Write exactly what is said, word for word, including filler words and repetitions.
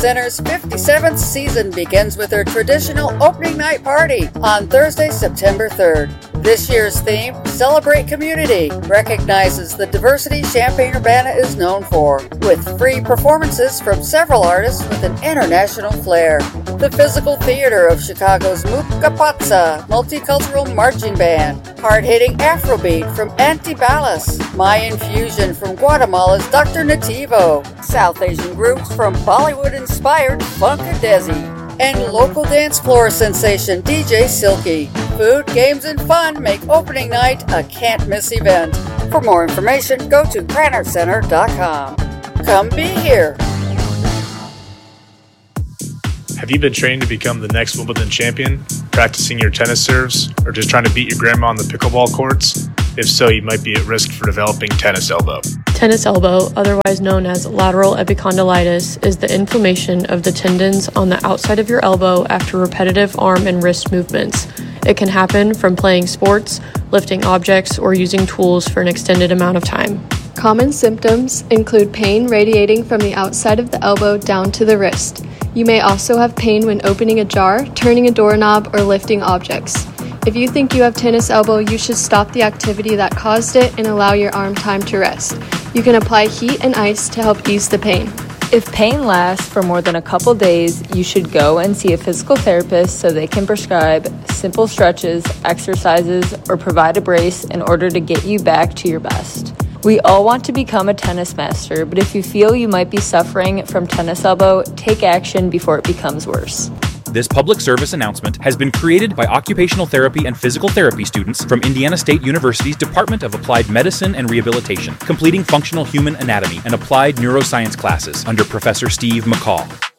Center's fifty-seventh season begins with their traditional opening night party on Thursday, September third. This year's theme, Celebrate Community, recognizes the diversity Champaign-Urbana is known for, with free performances from several artists with an international flair. The Physical Theater of Chicago's Mukapatsa Multicultural Marching Band, hard-hitting Afrobeat from Antibalas, Mayan Fusion from Guatemala's Doctor Nativo, South Asian groups from Bollywood-inspired Funkadesi, and local dance floor sensation D J Silky. Food, games, and fun make opening night a can't-miss event. For more information, go to granite center dot com. Come be here. Have you been training to become the next Wimbledon champion, practicing your tennis serves, or just trying to beat your grandma on the pickleball courts? If so, you might be at risk for developing tennis elbow. Tennis elbow, otherwise known as lateral epicondylitis, is the inflammation of the tendons on the outside of your elbow after repetitive arm and wrist movements. It can happen from playing sports, lifting objects, or using tools for an extended amount of time. Common symptoms include pain radiating from the outside of the elbow down to the wrist. You may also have pain when opening a jar, turning a doorknob, or lifting objects. If you think you have tennis elbow, you should stop the activity that caused it and allow your arm time to rest. You can apply heat and ice to help ease the pain. If pain lasts for more than a couple days, you should go and see a physical therapist so they can prescribe simple stretches, exercises, or provide a brace in order to get you back to your best. We all want to become a tennis master, but if you feel you might be suffering from tennis elbow, take action before it becomes worse. This public service announcement has been created by occupational therapy and physical therapy students from Indiana State University's Department of Applied Medicine and Rehabilitation, completing functional human anatomy and applied neuroscience classes under Professor Steve McCall.